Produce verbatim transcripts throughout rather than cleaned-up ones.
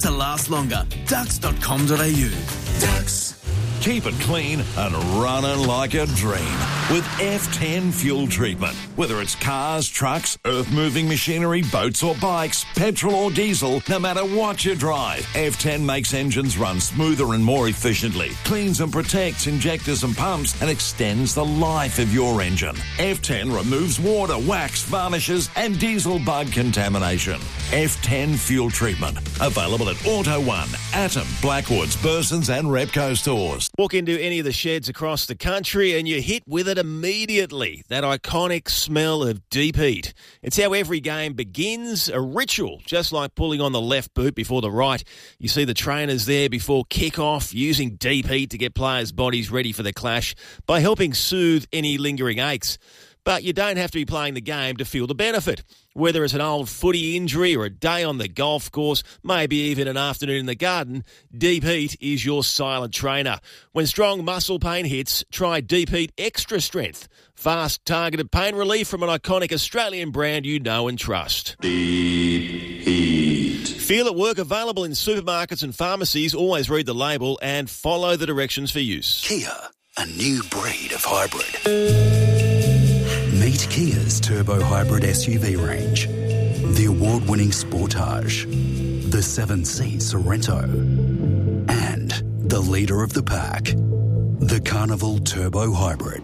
To last longer, ducks dot com dot a u. Ducks. Keep it clean and running like a dream with F ten fuel treatment. Whether it's cars, trucks, earth-moving machinery, boats or bikes, petrol or diesel, no matter what you drive, F ten makes engines run smoother and more efficiently, cleans and protects injectors and pumps, and extends the life of your engine. F ten removes water, wax, varnishes, and diesel bug contamination. F ten fuel treatment. Available at Auto One, Atom, Blackwoods, Bursons and Repco stores. Walk into any of the sheds across the country and you're hit with it immediately. That iconic smell of deep heat. It's how every game begins, a ritual, just like pulling on the left boot before the right. You see the trainers there before kick-off using deep heat to get players' bodies ready for the clash by helping soothe any lingering aches. But you don't have to be playing the game to feel the benefit. Whether it's an old footy injury or a day on the golf course, maybe even an afternoon in the garden, Deep Heat is your silent trainer. When strong muscle pain hits, try Deep Heat Extra Strength. Fast, targeted pain relief from an iconic Australian brand you know and trust. Deep Heat. Feel at work, available in supermarkets and pharmacies. Always read the label and follow the directions for use. Kia, a new breed of hybrid. Meet Kia's Turbo Hybrid S U V range. The award-winning Sportage, the seven-seat Sorrento, and the leader of the pack, the Carnival Turbo Hybrid.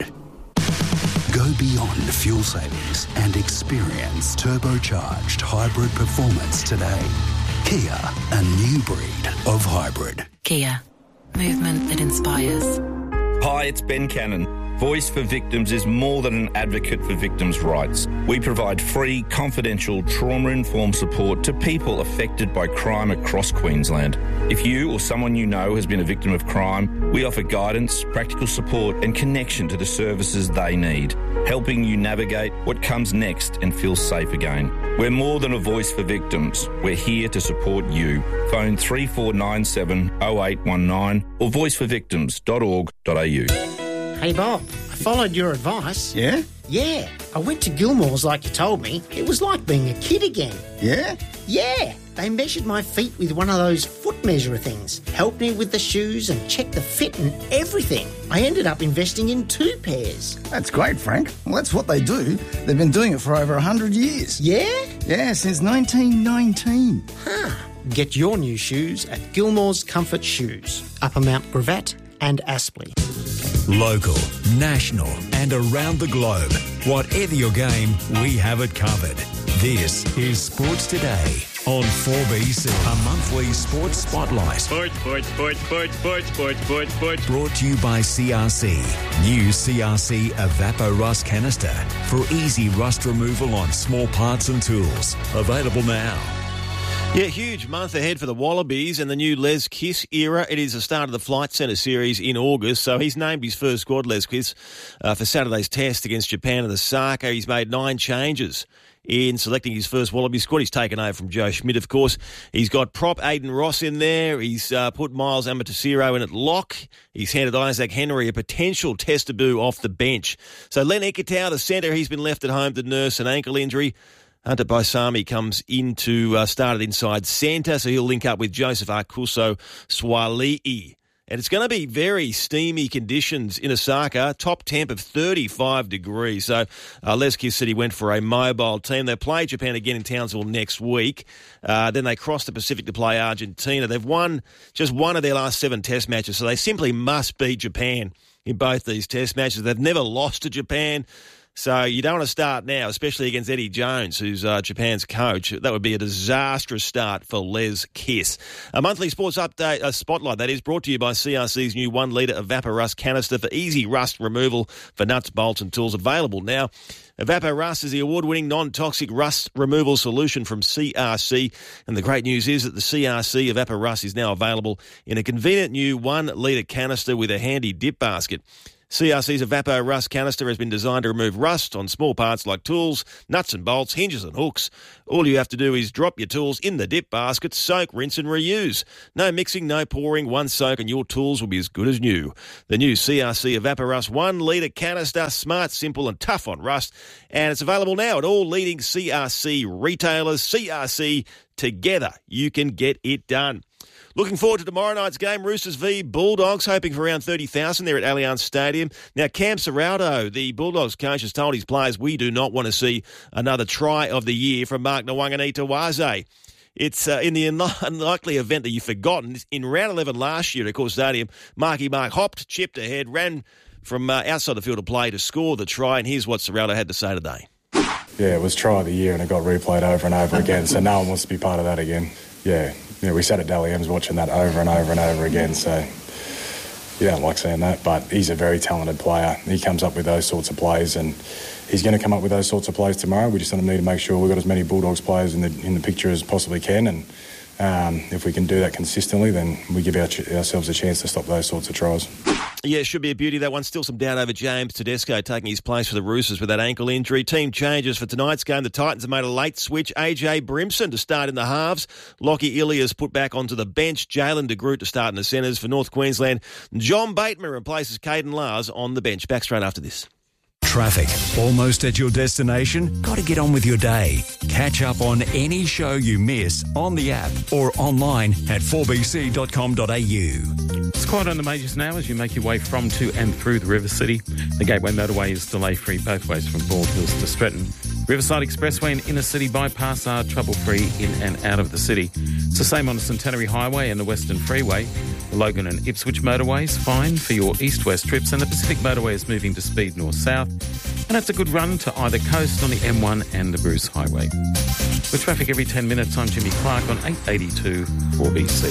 Go beyond fuel savings and experience turbocharged hybrid performance today. Kia, a new breed of hybrid. Kia, movement that inspires. Hi, it's Ben Cannon. Voice for Victims is more than an advocate for victims' rights. We provide free, confidential, trauma-informed support to people affected by crime across Queensland. If you or someone you know has been a victim of crime, we offer guidance, practical support and connection to the services they need, helping you navigate what comes next and feel safe again. We're more than a voice for victims. We're here to support you. Phone three four nine seven oh eight one nine or voice for victims dot org dot a u. Hey, Bob, I followed your advice. Yeah? Yeah. I went to Gilmore's like you told me. It was like being a kid again. Yeah? Yeah. They measured my feet with one of those foot measurer things, helped me with the shoes and checked the fit and everything. I ended up investing in two pairs. That's great, Frank. Well, that's what they do. They've been doing it for over one hundred years. Yeah? Yeah, since nineteen nineteen. Huh. Get your new shoes at Gilmore's Comfort Shoes, Upper Mount Gravatt and Aspley. Local, national and around the globe. Whatever your game, we have it covered. This is Sports Today on four B C, a monthly sports spotlight. Sports, sports, sports, sports, sports, sports, sports, sports. Brought to you by C R C. New C R C Evapor Rust Canister for easy rust removal on small parts and tools. Available now. Yeah, huge month ahead for the Wallabies and the new Les Kiss era. It is the start of the Flight Centre series in August, so he's named his first squad, Les Kiss, uh, for Saturday's test against Japan in the Saka. He's made nine changes in selecting his first Wallaby squad. He's taken over from Joe Schmidt, of course. He's got prop Aidan Ross in there. He's uh, put Miles Amatasiro in at lock. He's handed Isaac Henry a potential test debut off the bench. So Len Ekatau, the centre, he's been left at home to nurse an ankle injury. Hunter Baisami comes into, uh, started inside centre, so he'll link up with Joseph Arkuso Swali'i. And it's going to be very steamy conditions in Osaka, top temp of thirty-five degrees. So uh, Les Kiss said he went for a mobile team. They play Japan again in Townsville next week. Uh, then they cross the Pacific to play Argentina. They've won just one of their last seven test matches, so they simply must beat Japan in both these test matches. They've never lost to Japan. So you don't want to start now, especially against Eddie Jones, who's uh, Japan's coach. That would be a disastrous start for Les Kiss. A monthly sports update, a spotlight, that is, brought to you by C R C's new one litre Evapor Rust canister for easy rust removal for nuts, bolts and tools. Available now. Evapor Rust is the award-winning non-toxic rust removal solution from C R C. And the great news is that the C R C Evapor Rust is now available in a convenient new one litre canister with a handy dip basket. C R C's Evapor Rust canister has been designed to remove rust on small parts like tools, nuts and bolts, hinges and hooks. All you have to do is drop your tools in the dip basket, soak, rinse and reuse. No mixing, no pouring, one soak and your tools will be as good as new. The new C R C Evapor Rust one litre canister, smart, simple and tough on rust. And it's available now at all leading C R C retailers. C R C, together you can get it done. Looking forward to tomorrow night's game, Roosters v Bulldogs, hoping for around thirty thousand there at Allianz Stadium. Now, Cam Serrato, the Bulldogs coach, has told his players, we do not want to see another try of the year from Mark Nwanganita-Waze. It's uh, in the unlikely event that you've forgotten, in round eleven last year at Accor Stadium, Marky Mark hopped, chipped ahead, ran from uh, outside the field of play to score the try, and here's what Serrato had to say today. Yeah, it was try of the year and it got replayed over and over again, so no one wants to be part of that again. Yeah, yeah, we sat at Dally M's watching that over and over and over again, so you don't like seeing that, but he's a very talented player. He comes up with those sorts of plays, and he's going to come up with those sorts of plays tomorrow. We just need to make sure we've got as many Bulldogs players in the in the picture as possibly can, and um, if we can do that consistently, then we give our ch- ourselves a chance to stop those sorts of tries. Yeah, it should be a beauty, that one. Still some doubt over James Tedesco taking his place for the Roosters with that ankle injury. Team changes for tonight's game. The Titans have made a late switch. A J Brimson to start in the halves. Lockie Ilias put back onto the bench. Jalen de Groot to start in the centres for North Queensland. John Bateman replaces Caden Lars on the bench. Back straight after this. Traffic. Almost at your destination? Got to get on with your day. Catch up on any show you miss on the app or online at four b c dot com dot a u. It's quiet on the majors now as you make your way from, to and through the River City. The Gateway Motorway is delay-free both ways from Bald Hills to Stretton. Riverside Expressway and Inner City Bypass are trouble-free in and out of the city. It's the same on the Centenary Highway and the Western Freeway. The Logan and Ipswich Motorways, fine for your east-west trips, and the Pacific Motorway is moving to speed north-south. And it's a good run to either coast on the M one and the Bruce Highway. With traffic every ten minutes, I'm Jimmy Clark on eight eighty-two four B C.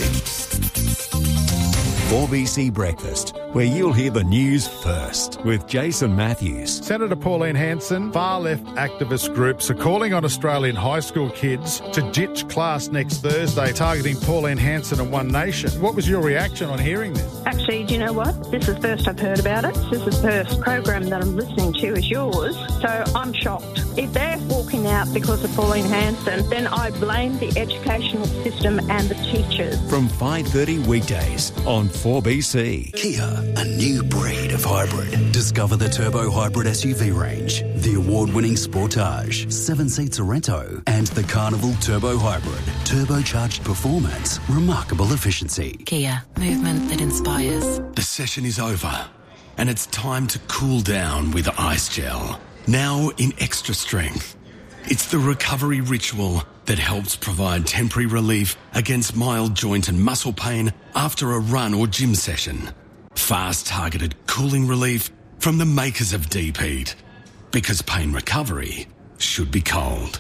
four B C Breakfast, where you'll hear the news first with Jason Matthews. Senator Pauline Hanson, far-left activist groups are calling on Australian high school kids to ditch class next Thursday, targeting Pauline Hanson and One Nation. What was your reaction on hearing this? Actually, do you know what? This is the first I've heard about it. This is the first program that I'm listening to is yours, so I'm shocked. If they're walking out because of Pauline Hanson, then I blame the educational system and the teachers. From five thirty weekdays on four B C. Kia, a new breed of hybrid. Discover the Turbo Hybrid S U V range, the award-winning Sportage, seven-seat Sorento, and the Carnival Turbo Hybrid. Turbocharged performance, remarkable efficiency. Kia, movement that inspires. The session is over, and it's time to cool down with Ice Gel. Now in extra strength. It's the recovery ritual that helps provide temporary relief against mild joint and muscle pain after a run or gym session. Fast targeted cooling relief from the makers of Deep Heat. Because pain recovery should be cold.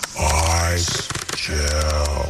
Ice Gel.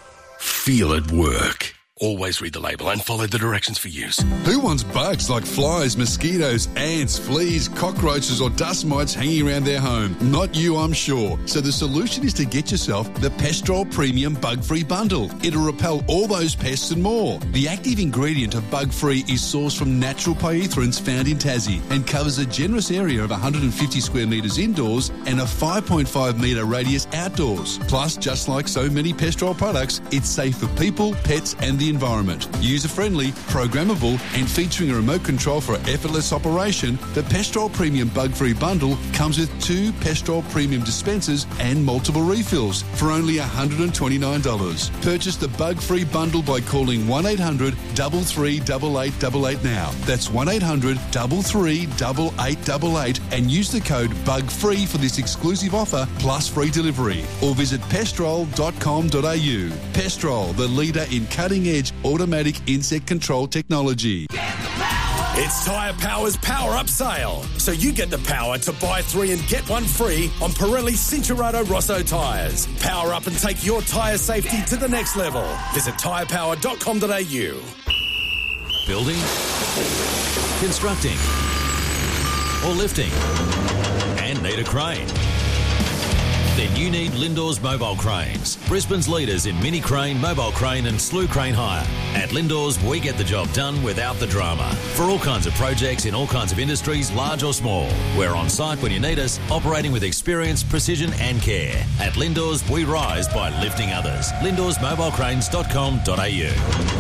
Feel it work. Always read the label and follow the directions for use. Who wants bugs like flies, mosquitoes, ants, fleas, cockroaches or dust mites hanging around their home? Not you, I'm sure. So the solution is to get yourself the Pestrol Premium Bug-Free Bundle. It'll repel all those pests and more. The active ingredient of Bug-Free is sourced from natural pyrethroids found in Tassie and covers a generous area of one hundred fifty square metres indoors and a five point five metre radius outdoors. Plus, just like so many Pestrol products, it's safe for people, pets and the environment. User-friendly, programmable and featuring a remote control for effortless operation, the Pestrol Premium Bug-Free Bundle comes with two Pestrol Premium dispensers and multiple refills for only one hundred twenty-nine dollars. Purchase the Bug-Free Bundle by calling one eight hundred three three eight eight eight eight now. That's one eight hundred three three eight eight eight eight and use the code BUGFREE for this exclusive offer plus free delivery. Or visit pestrol dot com dot a u. Pestrol, the leader in cutting-edge automatic insect control technology. It's Tyre Power's Power Up Sale. So you get the power to buy three and get one free on Pirelli Cincherato Rosso tyres. Power up and take your tyre safety to the next level. Visit tyre power dot com dot a u. Building, constructing, or lifting, and need a crane? Then you need Lindor's Mobile Cranes, Brisbane's leaders in mini crane, mobile crane and slew crane hire. At Lindor's, we get the job done without the drama. For all kinds of projects in all kinds of industries, large or small. We're on site when you need us, operating with experience, precision and care. At Lindor's, we rise by lifting others. lindors mobile cranes dot com dot a u.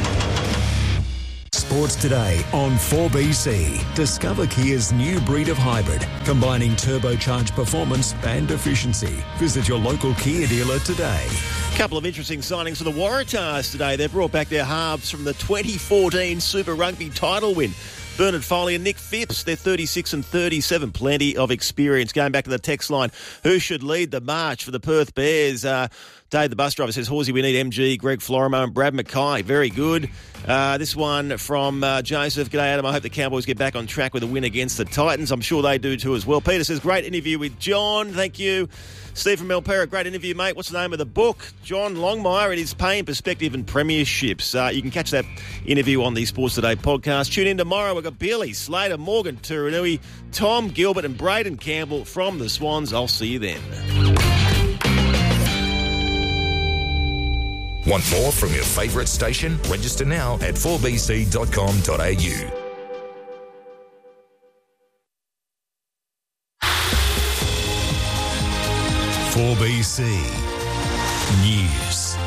Sports Today on four B C. Discover Kia's new breed of hybrid, combining turbocharged performance and efficiency. Visit your local Kia dealer today. Couple of interesting signings for the Waratahs today. They've brought back their halves from the twenty fourteen Super Rugby title win. Bernard Foley and Nick Phipps, they're thirty-six and thirty-seven. Plenty of experience. Going back to the text line, who should lead the march for the Perth Bears? Uh, Dave, the bus driver, says, Horsey, we need M G, Greg Florimo and Brad Mackay. Very good. Uh, this one from uh, Joseph. G'day, Adam. I hope the Cowboys get back on track with a win against the Titans. I'm sure they do too as well. Peter says, great interview with John. Thank you. Steve from Melpera, great interview, mate. What's the name of the book? John Longmire. It is Pain, Perspective and Premierships. Uh, you can catch that interview on the Sports Today podcast. Tune in tomorrow. We've got Billy, Slater, Morgan, Turanui, Tom, Gilbert and Braden Campbell from the Swans. I'll see you then. Want more from your favourite station? Register now at four b c dot com dot a u. four B C News.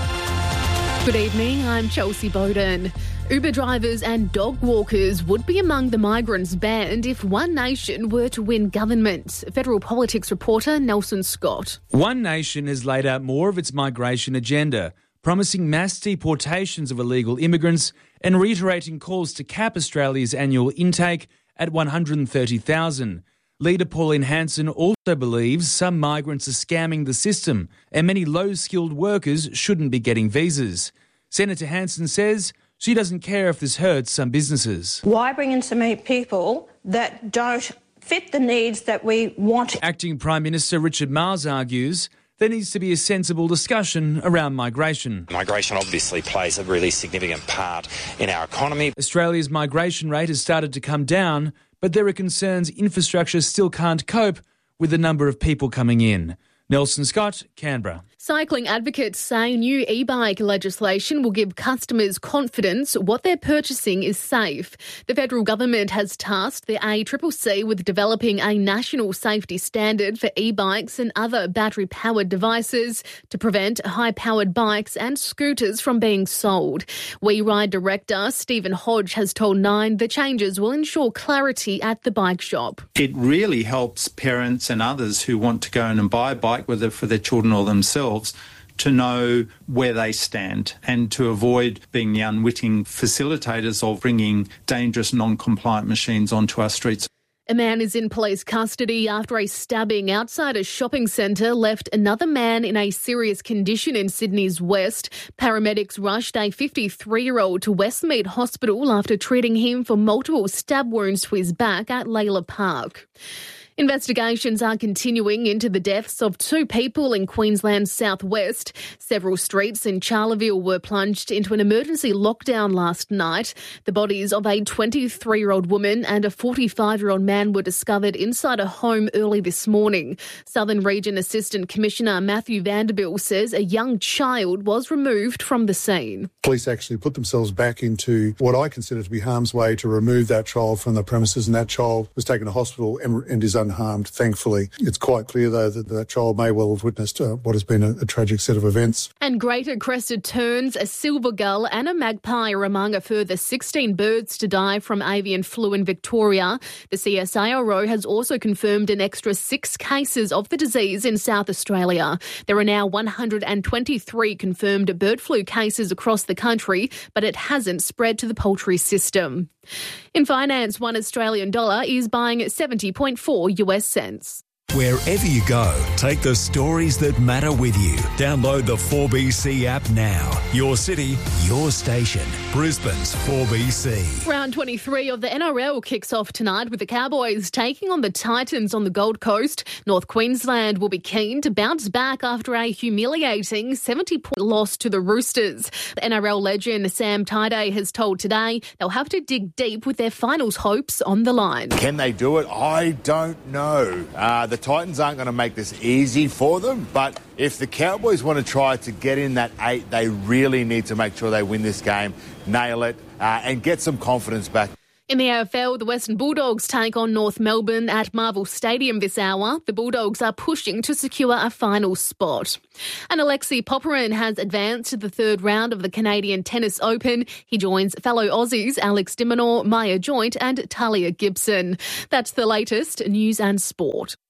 Good evening, I'm Chelsea Bowden. Uber drivers and dog walkers would be among the migrants banned if One Nation were to win government. Federal politics reporter Nelson Scott. One Nation has laid out more of its migration agenda, promising mass deportations of illegal immigrants and reiterating calls to cap Australia's annual intake at one hundred thirty thousand. Leader Pauline Hanson also believes some migrants are scamming the system and many low-skilled workers shouldn't be getting visas. Senator Hanson says she doesn't care if this hurts some businesses. Why bring in so many people that don't fit the needs that we want? Acting Prime Minister Richard Marles argues there needs to be a sensible discussion around migration. Migration obviously plays a really significant part in our economy. Australia's migration rate has started to come down, but there are concerns infrastructure still can't cope with the number of people coming in. Nelson Scott, Canberra. Cycling advocates say new e-bike legislation will give customers confidence what they're purchasing is safe. The federal government has tasked the A C C C with developing a national safety standard for e-bikes and other battery-powered devices to prevent high-powered bikes and scooters from being sold. We Ride director Stephen Hodge has told Nine the changes will ensure clarity at the bike shop. It really helps parents and others who want to go in and buy a bike, whether for their children or themselves, to know where they stand and to avoid being the unwitting facilitators of bringing dangerous non-compliant machines onto our streets. A man is in police custody after a stabbing outside a shopping centre left another man in a serious condition in Sydney's West. Paramedics rushed a fifty-three-year-old to Westmead Hospital after treating him for multiple stab wounds to his back at Layla Park. Investigations are continuing into the deaths of two people in Queensland's southwest. Several streets in Charleville were plunged into an emergency lockdown last night. The bodies of a twenty-three-year-old woman and a forty-five-year-old man were discovered inside a home early this morning. Southern Region Assistant Commissioner Matthew Vanderbilt says a young child was removed from the scene. Police actually put themselves back into what I consider to be harm's way to remove that child from the premises, and that child was taken to hospital and, and is unharmed, thankfully. It's quite clear, though, that that child may well have witnessed uh, what has been a, a tragic set of events. And greater crested terns, a silver gull and a magpie are among a further sixteen birds to die from avian flu in Victoria. The C S I R O has also confirmed an extra six cases of the disease in South Australia. There are now one hundred twenty-three confirmed bird flu cases across the country, but it hasn't spread to the poultry system. In finance, one Australian dollar is buying seventy point four U S cents. Wherever you go, take the stories that matter with you. Download the four B C app now. Your city, your station. Brisbane's four B C. Round twenty-three of the N R L kicks off tonight with the Cowboys taking on the Titans on the Gold Coast. North Queensland will be keen to bounce back after a humiliating seventy-point loss to the Roosters. The N R L legend Sam Tidey has told Today they'll have to dig deep with their finals hopes on the line. Can they do it? I don't know. Uh, the Titans aren't going to make this easy for them, but if the Cowboys want to try to get in that eight, they really need to make sure they win this game, nail it, uh, and get some confidence back. In the A F L, the Western Bulldogs take on North Melbourne at Marvel Stadium this hour. The Bulldogs are pushing to secure a final spot. And Alexei Popyrin has advanced to the third round of the Canadian Tennis Open. He joins fellow Aussies Alex de Minaur, Maya Joint and Talia Gibson. That's the latest news and sport.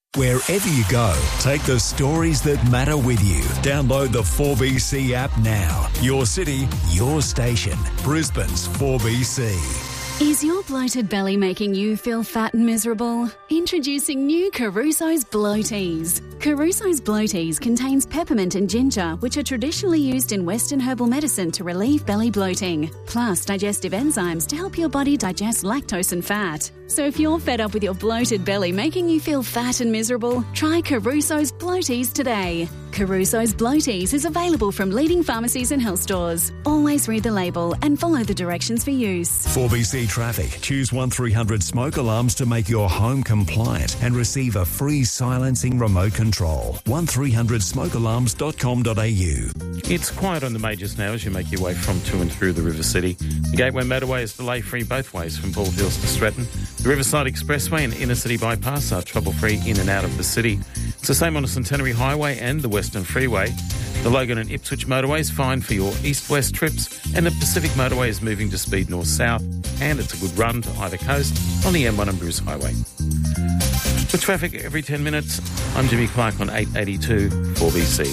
Wherever you go, take the stories that matter with you. Download the four B C app now. Your city, your station. Brisbane's four B C. Is your bloated belly making you feel fat and miserable? Introducing new Caruso's Bloaties. Caruso's Bloaties contains peppermint and ginger, which are traditionally used in Western herbal medicine to relieve belly bloating, plus digestive enzymes to help your body digest lactose and fat. So if you're fed up with your bloated belly making you feel fat and miserable, try Caruso's Bloaties today. Caruso's Bloaties is available from leading pharmacies and health stores. Always read the label and follow the directions for use. four B C Traffic. Choose one three hundred smoke alarms to make your home compliant and receive a free silencing remote control. one three hundred smoke alarms dot com dot a u. It's quiet on the majors now as you make your way from to and through the River City. The Gateway motorway is delay-free both ways from Bald Hills to Stratton. The Riverside Expressway and Inner City Bypass are trouble-free in and out of the city. It's the same on the Centenary Highway and the Western Freeway. The Logan and Ipswich motorway is fine for your east-west trips, and the Pacific motorway is moving to speed north-south, and it's a good run to either coast on the M one and Bruce Highway. With traffic every ten minutes, I'm Jimmy Clark on eight eighty-two four B C.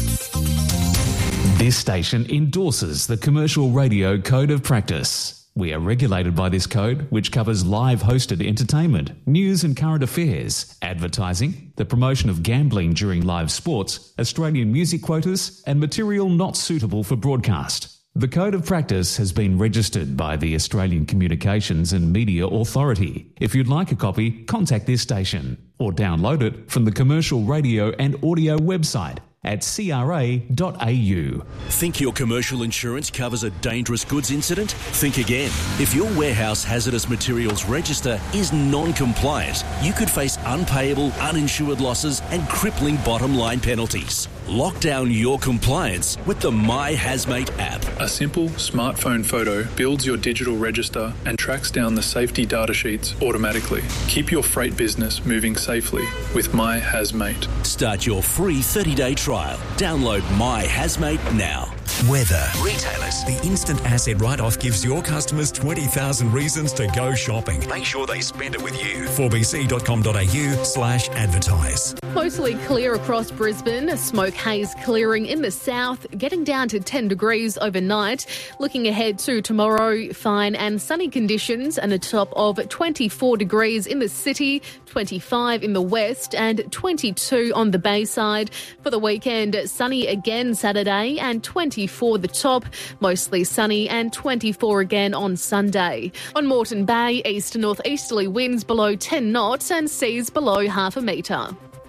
This station endorses the Commercial Radio Code of Practice. We are regulated by this code, which covers live hosted entertainment, news and current affairs, advertising, the promotion of gambling during live sports, Australian music quotas, and material not suitable for broadcast. The Code of Practice has been registered by the Australian Communications and Media Authority. If you'd like a copy, contact this station or download it from the Commercial Radio and Audio website at c r a dot a u. Think your commercial insurance covers a dangerous goods incident? Think again. If your warehouse hazardous materials register is non-compliant, you could face unpayable, uninsured losses and crippling bottom line penalties. Lock down your compliance with the My Hazmate app. A simple smartphone photo builds your digital register and tracks down the safety data sheets automatically. Keep your freight business moving safely with My Hazmate. Start your free thirty-day trial. Download My Hazmate now. Weather. Retailers. The instant asset write-off gives your customers twenty thousand reasons to go shopping. Make sure they spend it with you. four b c dot com dot a u slash advertise. Mostly clear across Brisbane. Smoke haze clearing in the south, getting down to ten degrees overnight. Looking ahead to tomorrow, fine and sunny conditions and a top of twenty-four degrees in the city, twenty-five in the west and twenty-two on the Bayside. For the weekend, sunny again Saturday and twenty-four the top, mostly sunny and twenty-four again on Sunday. On Moreton Bay, east to northeasterly winds below ten knots and seas below half a metre.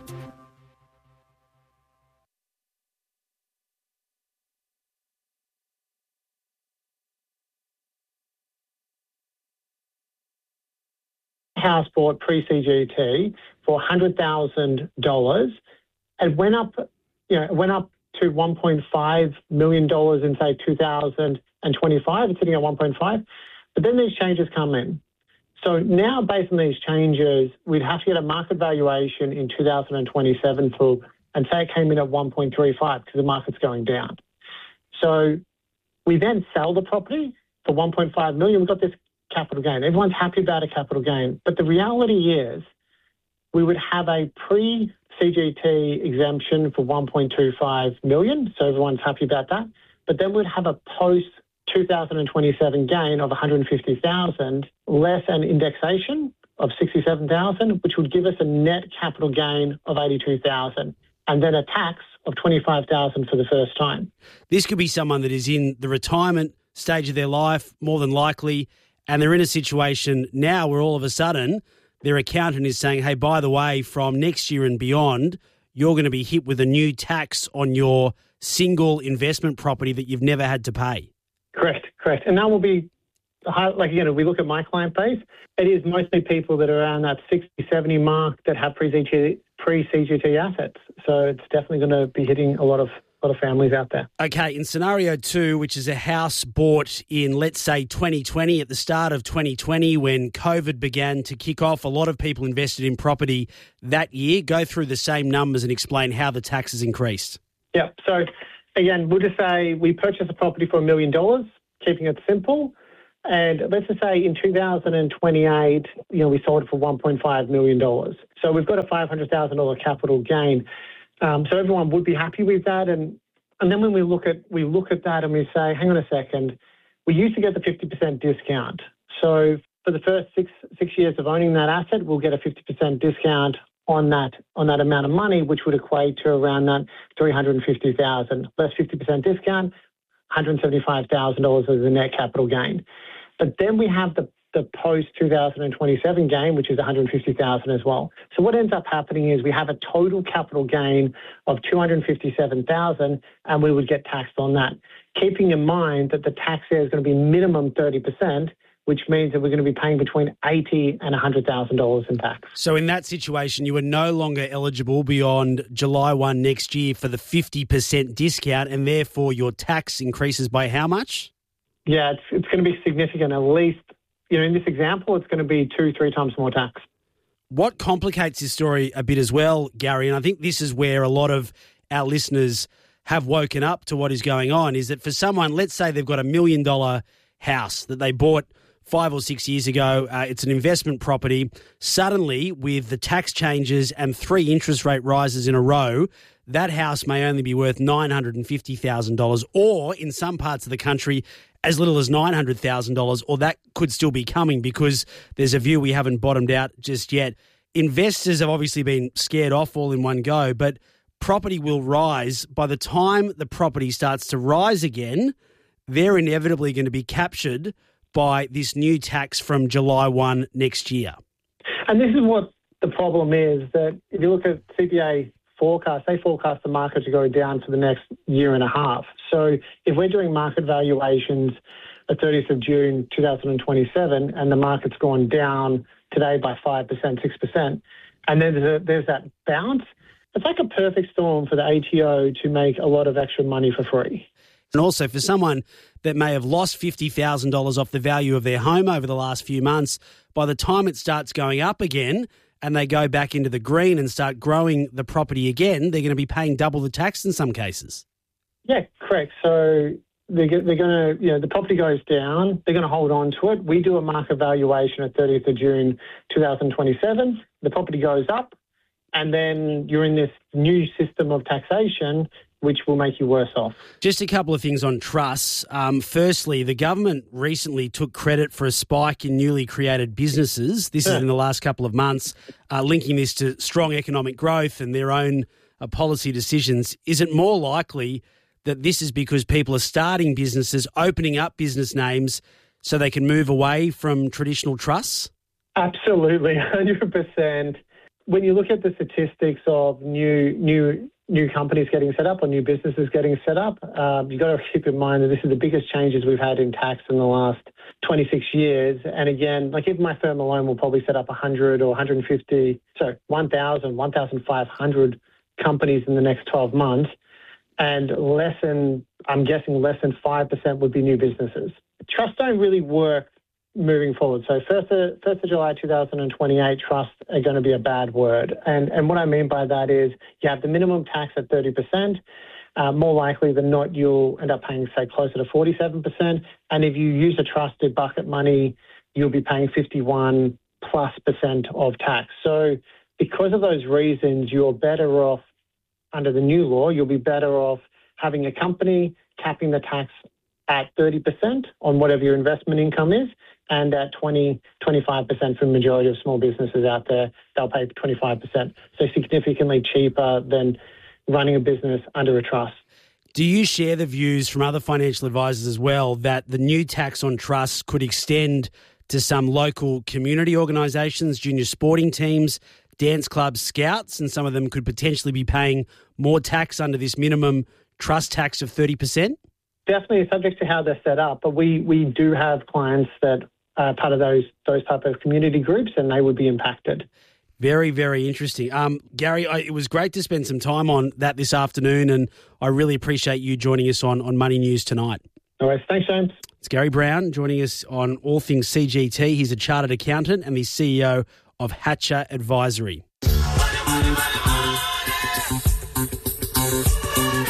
House bought pre-C G T for one hundred thousand dollars. It went up, you know, it went up to one point five million dollars in, say, two thousand twenty-five. It's sitting at one point five. But then these changes come in. So now, based on these changes, we'd have to get a market valuation in two thousand twenty-seven for, and say it came in at one point three five because the market's going down. So we then sell the property for one point five million dollars. We've got this capital gain. Everyone's happy about a capital gain. But the reality is we would have a pre-C G T exemption for one point two five million dollars, so everyone's happy about that. But then we'd have a post-two thousand twenty-seven gain of one hundred fifty thousand dollars, less an indexation of sixty-seven thousand dollars, which would give us a net capital gain of eighty-two thousand dollars, and then a tax of twenty-five thousand dollars for the first time. This could be someone that is in the retirement stage of their life, more than likely, and they're in a situation now where all of a sudden their accountant is saying, hey, by the way, from next year and beyond, you're going to be hit with a new tax on your single investment property that you've never had to pay. Correct, correct. And that will be, like, you know, we look at my client base, it is mostly people that are around that sixty, seventy mark that have pre-C G T assets. So it's definitely going to be hitting a lot of A lot of families out there. Okay, in scenario two, which is a house bought in, let's say, twenty twenty, at the start of twenty twenty, when COVID began to kick off, a lot of people invested in property that year. Go through the same numbers and explain how the tax has increased. Yeah, so again, we'll just say we purchased a property for a million dollars, keeping it simple. And let's just say in two thousand twenty-eight, you know, we sold it for one point five million dollars. So we've got a five hundred thousand dollars capital gain. Um, so everyone would be happy with that. And and then when we look at we look at that and we say, hang on a second, we used to get the fifty percent discount. So for the first six six years of owning that asset, we'll get a fifty percent discount on that on that amount of money, which would equate to around that three hundred fifty thousand dollars. Less fifty percent discount, one hundred seventy-five thousand dollars as a net capital gain. But then we have the, the post two thousand twenty-seven gain, which is one hundred fifty thousand dollars as well. So what ends up happening is we have a total capital gain of two hundred fifty-seven thousand dollars, and we would get taxed on that. Keeping in mind that the tax there is going to be minimum thirty percent, which means that we're going to be paying between eighty thousand dollars and one hundred thousand dollars in tax. So in that situation, you are no longer eligible beyond July first next year for the fifty percent discount, and therefore your tax increases by how much? Yeah, it's, it's going to be significant. At least, you know, in this example, it's going to be two, three times more tax. What complicates this story a bit as well, Gary, and I think this is where a lot of our listeners have woken up to what is going on, is that for someone, let's say they've got a million dollar house that they bought five or six years ago, uh, it's an investment property. Suddenly, with the tax changes and three interest rate rises in a row, that house may only be worth nine hundred fifty thousand dollars, or in some parts of the country, as little as nine hundred thousand dollars, or that could still be coming because there's a view we haven't bottomed out just yet. Investors have obviously been scared off all in one go, but property will rise. By the time the property starts to rise again, they're inevitably going to be captured by this new tax from July first next year. And this is what the problem is, that if you look at C P A forecast, they forecast the market to go down for the next year and a half. So if we're doing market valuations at thirtieth of June two thousand twenty-seven and the market's gone down today by five percent, six percent, and then there's, a, there's that bounce, it's like a perfect storm for the A T O to make a lot of extra money for free. And also for someone that may have lost fifty thousand dollars off the value of their home over the last few months, by the time it starts going up again and they go back into the green and start growing the property again, they're going to be paying double the tax in some cases. Yeah, correct. So they're, they're going to, you know, the property goes down, they're going to hold on to it. We do a market valuation at thirtieth of June two thousand twenty-seven. The property goes up, and then you're in this new system of taxation, which will make you worse off. Just a couple of things on trusts. Um, firstly, the government recently took credit for a spike in newly created businesses. This yeah. is in the last couple of months, uh, linking this to strong economic growth and their own uh, policy decisions. Is it more likely that this is because people are starting businesses, opening up business names so they can move away from traditional trusts? Absolutely, one hundred percent. When you look at the statistics of new new new companies getting set up or new businesses getting set up, um, you've got to keep in mind that this is the biggest changes we've had in tax in the last twenty-six years. And again, like even my firm alone will probably set up one hundred or one hundred fifty, so one thousand, one thousand five hundred companies in the next twelve months. And less than, I'm guessing less than five percent would be new businesses. Trusts don't really work moving forward. So first of, first of July two thousand twenty-eight, trusts are going to be a bad word. And, and what I mean by that is you have the minimum tax at thirty percent. Uh, more likely than not, you'll end up paying, say, closer to forty-seven percent. And if you use a trust to bucket money, you'll be paying fifty-one plus percent of tax. So because of those reasons, you're better off under the new law. You'll be better off having a company, capping the tax at thirty percent on whatever your investment income is, and at twenty, twenty-five percent for the majority of small businesses out there, they'll pay twenty-five percent. So significantly cheaper than running a business under a trust. Do you share the views from other financial advisors as well that the new tax on trusts could extend to some local community organisations, junior sporting teams, dance clubs, scouts, and some of them could potentially be paying more tax under this minimum trust tax of thirty percent? Definitely subject to how they're set up, but we, we do have clients that are part of those those type of community groups, and they would be impacted. Very, very interesting. Um, Gary, I, it was great to spend some time on that this afternoon, and I really appreciate you joining us on, on Money News tonight. All right, thanks, James. It's Gary Brown joining us on all things C G T. He's a chartered accountant and the C E O of Hatcher Advisory.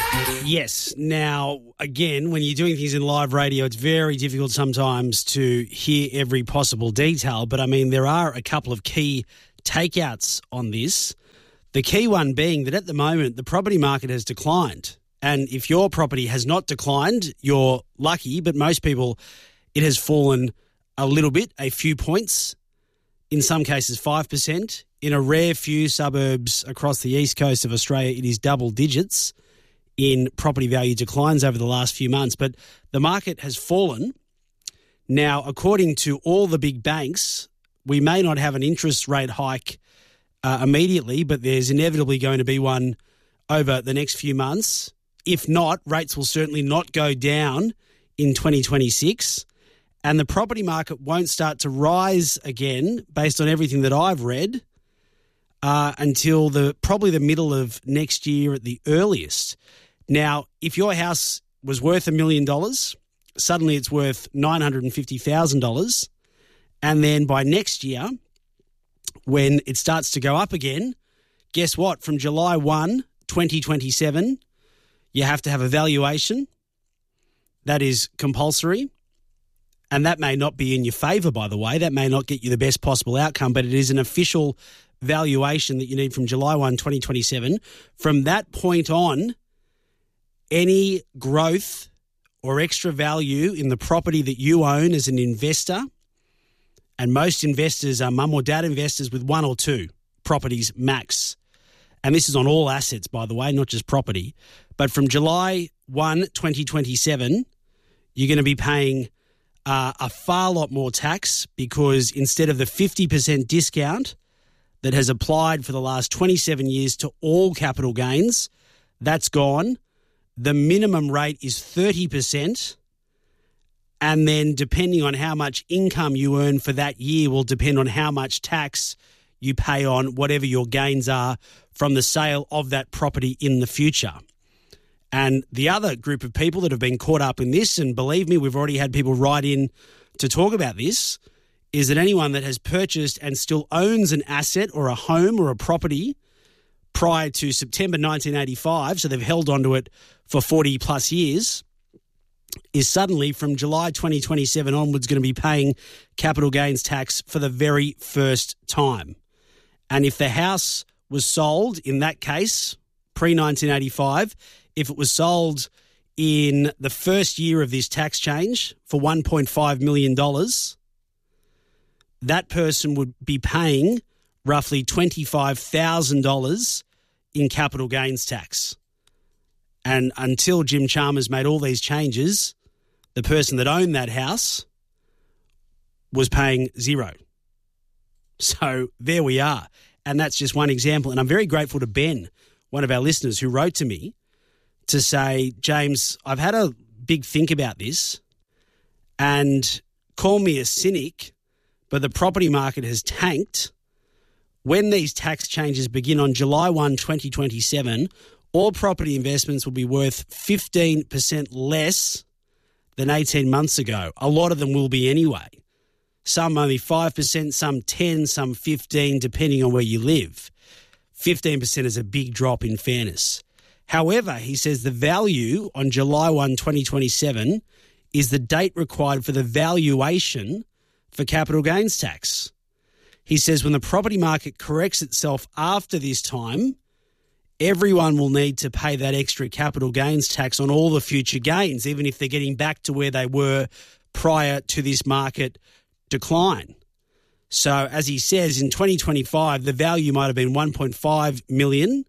Yes. Now, again, when you're doing things in live radio, it's very difficult sometimes to hear every possible detail. But, I mean, there are a couple of key takeouts on this. The key one being that at the moment, the property market has declined. And if your property has not declined, you're lucky. But most people, it has fallen a little bit, a few points, in some cases five percent. In a rare few suburbs across the east coast of Australia, it is double digits in property value declines over the last few months. But the market has fallen. Now, according to all the big banks, we may not have an interest rate hike uh, immediately, but there's inevitably going to be one over the next few months. If not, rates will certainly not go down in twenty twenty-six. And the property market won't start to rise again, based on everything that I've read, uh, until the probably the middle of next year at the earliest. Now, if your house was worth a million dollars, suddenly it's worth nine hundred fifty thousand dollars. And then by next year, when it starts to go up again, guess what? From July first, twenty twenty-seven, you have to have a valuation. That is compulsory. And that may not be in your favour, by the way. That may not get you the best possible outcome, but it is an official valuation that you need from July first, twenty twenty-seven. From that point on, any growth or extra value in the property that you own as an investor, and most investors are mum or dad investors with one or two properties max. And this is on all assets, by the way, not just property. But from July first, twenty twenty-seven, you're going to be paying uh, a far lot more tax, because instead of the fifty percent discount that has applied for the last twenty-seven years to all capital gains, that's gone. The minimum rate is thirty percent. And then depending on how much income you earn for that year will depend on how much tax you pay on whatever your gains are from the sale of that property in the future. And the other group of people that have been caught up in this, and believe me, we've already had people write in to talk about this, is that anyone that has purchased and still owns an asset or a home or a property prior to September nineteen eighty-five, so they've held onto it for forty plus years, is suddenly from July twenty twenty-seven onwards going to be paying capital gains tax for the very first time. And if the house was sold in that case, pre nineteen eighty-five, if it was sold in the first year of this tax change for one point five million dollars, that person would be paying roughly twenty-five thousand dollars in capital gains tax. And until Jim Chalmers made all these changes, the person that owned that house was paying zero. So there we are. And that's just one example. And I'm very grateful to Ben, one of our listeners, who wrote to me to say, James, I've had a big think about this, and call me a cynic, but the property market has tanked. When these tax changes begin on July first, twenty twenty-seven, all property investments will be worth fifteen percent less than eighteen months ago. A lot of them will be anyway. Some only five percent, some ten, some fifteen, depending on where you live. fifteen percent is a big drop in fairness. However, he says the value on July first, twenty twenty-seven is the date required for the valuation for capital gains tax. He says when the property market corrects itself after this time, everyone will need to pay that extra capital gains tax on all the future gains, even if they're getting back to where they were prior to this market decline. So, as he says, in twenty twenty-five, the value might have been one point five million dollars.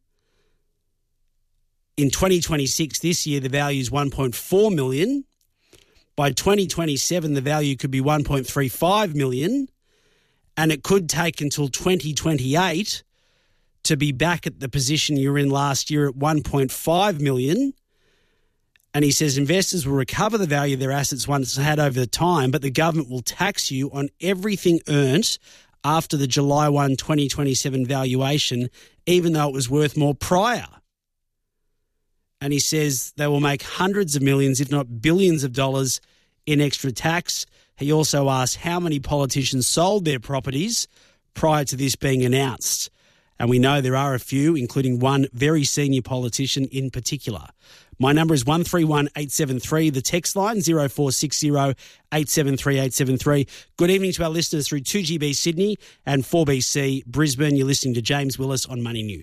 In twenty twenty-six, this year, the value is one point four million dollars. By twenty twenty-seven, the value could be one point three five million dollars. And it could take until twenty twenty-eight to be back at the position you were in last year at one point five million dollars. And he says investors will recover the value of their assets once had over the time, but the government will tax you on everything earned after the July first, twenty twenty-seven valuation, even though it was worth more prior. And he says they will make hundreds of millions, if not billions of dollars in extra tax. He also asked how many politicians sold their properties prior to this being announced. And we know there are a few, including one very senior politician in particular. My number is one three one eight seven three. The text line, zero four six zero eight seven three eight seven three. Good evening to our listeners through two G B Sydney and four B C Brisbane. You're listening to James Willis on Money News.